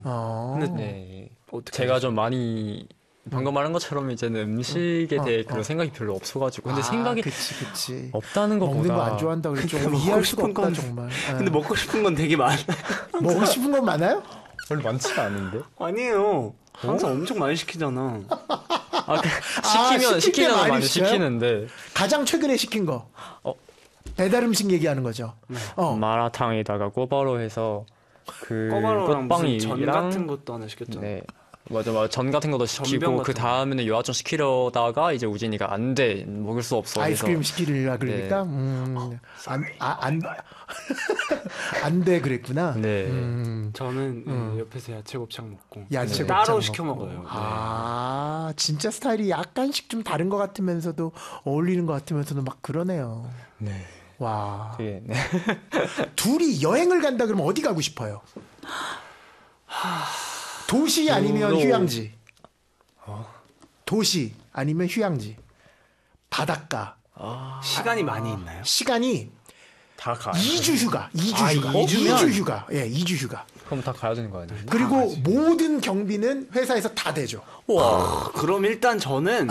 근데 네. 제가 좀 많이 방금 말한 것처럼 이제는 음식에 대해 그런 생각이 별로 없어가지고 근데 생각이 그치. 없다는 것보다 먹는 거 안 좋아한다 그래 조금 이해할 수가 없다 정말. 근데 먹고 싶은 건 되게 많아요. 먹고 싶은 건 많아요? 별로 많지가 않은데. 아니에요. 항상 엄청 많이 시키잖아. 시키면 많이 많이 시켜요? 시키는데 가장 최근에 시킨 거. 배달 음식 얘기하는 거죠. 마라탕에다가 꼬바로 해서 그 꼬바로랑 무슨 전 꽃빵이랑 같은 것도 하나 시켰잖아. 네. 맞아. 전 같은 것도 전병 시키고 같은 그 다음에는 요아정 시키려다가 이제 우진이가 안 돼. 먹을 수 없어. 아이스크림 해서 시키려 그러니까 안 돼 그랬구나. 네. 저는 옆에서 야채 곱창 먹고 야채 따로 곱창 시켜 먹고. 먹어요. 아 진짜 스타일이 약간씩 좀 다른 것 같으면서도 어울리는 것 같으면서도 막 그러네요. 네. 와. 되게 둘이 여행을 간다 그러면 어디 가고 싶어요? 도시 아니면 휴양지? 도시 아니면 휴양지? 바닷가. 시간이 많이 있나요? 시간이 다 가요. 2주 휴가. 2주 휴가. 2주면? 2주 휴가. 예, 2주 휴가. 그럼 다 가야 되는 거 아니에요? 그리고 모든 경비는 회사에서 다 대죠. 그럼 일단 저는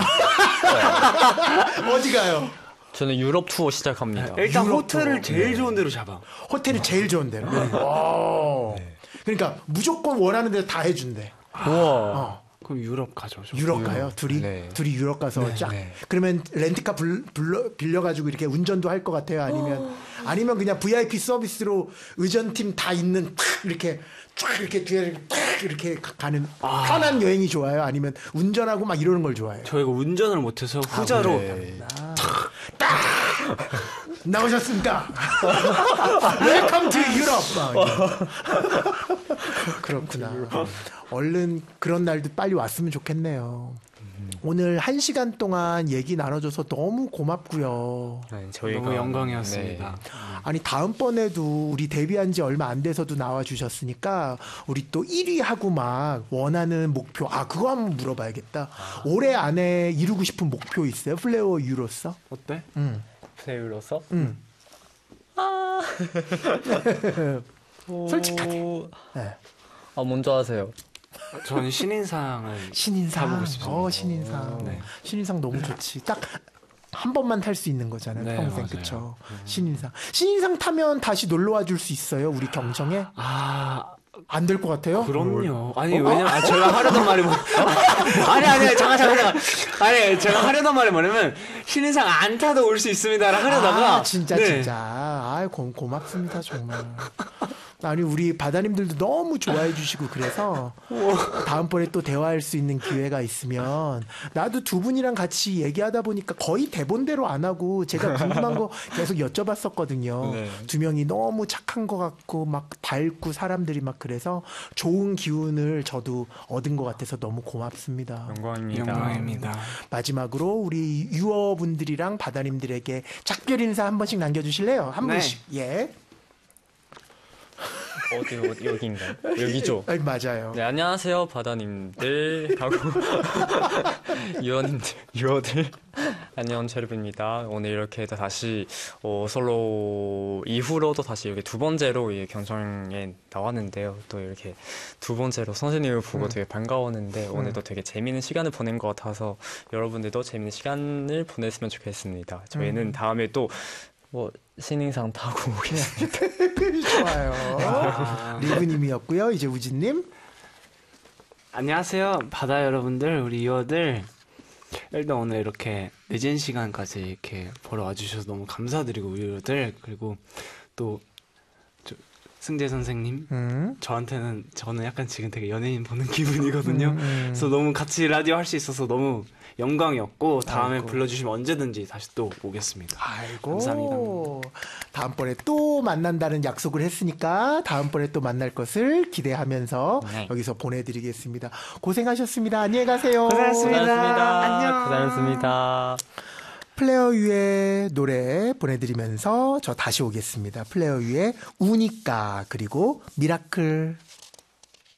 어디 가요? 저는 유럽 투어 시작합니다. 일단 유럽 호텔을 투어. 제일 좋은 데로 잡아. 호텔이 제일 좋은 데로. 오. 그러니까 무조건 원하는 데로 다 해준대. 우와. 그럼 유럽 가죠. 저. 유럽 가요? 둘이? 네. 둘이 유럽 가서 쫙. 네. 그러면 렌트카 빌려가지고 이렇게 운전도 할 것 같아요? 아니면 그냥 VIP 서비스로 의전팀 다 있는 탁 이렇게 쫙 이렇게 뒤에 탁 이렇게 가는 편한 여행이 좋아요? 아니면 운전하고 막 이러는 걸 좋아해요? 저희가 운전을 못해서 후자로 나오셨습니까? 웰컴 투 유럽. 그렇구나. 얼른 그런 날도 빨리 왔으면 좋겠네요. 오늘 1시간 동안 얘기 나눠줘서 너무 고맙고요. 네, 저희가 너무 영광이었습니다. 네. 아니 다음번에도 우리 데뷔한 지 얼마 안 돼서도 나와주셨으니까 우리 또 1위 하고 막 원하는 목표 그거 한번 물어봐야겠다. 올해 안에 이루고 싶은 목표 있어요? 플레어 유로서? 어때? 세율로서? 솔직하게. 네. 먼저 하세요. 저는 신인상을 신인상. 타보고 싶습니다. 신인상. 네. 신인상 너무 좋지. 딱 한 번만 탈 수 있는 거잖아요. 네, 평생. 맞아요. 그쵸. 신인상. 신인상 타면 다시 놀러 와줄 수 있어요? 우리 경청에? 안 될 것 같아요? 그럼요. 아니 왜냐면 제가 하려던 말이 아니 잠깐 아니 제가 하려던 말이 뭐냐면 신인상 안 타도 올 수 있습니다를 하려다가 진짜 네. 진짜 고맙습니다 정말. 아니 우리 바다님들도 너무 좋아해 주시고 그래서 다음번에 또 대화할 수 있는 기회가 있으면 나도 두 분이랑 같이 얘기하다 보니까 거의 대본대로 안 하고 제가 궁금한 거 계속 여쭤봤었거든요. 네. 두 명이 너무 착한 것 같고 막 밝고 사람들이 막 그래서 좋은 기운을 저도 얻은 것 같아서 너무 고맙습니다. 영광입니다. 마지막으로 우리 유어분들이랑 바다님들에게 작별 인사 한 번씩 남겨주실래요? 한 네. 분씩. 예. 어디 여기인가요? 여기죠. 맞아요. 네, 안녕하세요, 바다님들 하고 유어들 안녕 제르브입니다. 오늘 이렇게 다시 솔로 이후로도 다시 이렇게 두 번째로 이 경청에 나왔는데요. 또 이렇게 두 번째로 선생님을 보고 되게 반가웠는데 오늘도 되게 재미있는 시간을 보낸 것 같아서 여러분들도 재미있는 시간을 보냈으면 좋겠습니다. 저희는 다음에 또 신인상 타고 오겠습니다. 좋아요. 리브님이었고요. 이제 우진님. 안녕하세요 바다 여러분들 우리 유어들 일단 오늘 이렇게 늦은 시간까지 이렇게 보러 와주셔서 너무 감사드리고 우리 유어들 그리고 또 승재 선생님 저는 약간 지금 되게 연예인 보는 기분이거든요. 그래서 너무 같이 라디오 할 수 있어서 너무 영광이었고 다음에 불러주시면 언제든지 다시 또 오겠습니다. 감사합니다. 다음번에 또 만난다는 약속을 했으니까 다음번에 또 만날 것을 기대하면서 여기서 보내드리겠습니다. 고생하셨습니다. 안녕히 가세요. 고생하셨습니다. 안녕. 고생하셨습니다. 플레어 유의 노래 보내드리면서 저 다시 오겠습니다. 플레어 유의 우니까 그리고 미라클.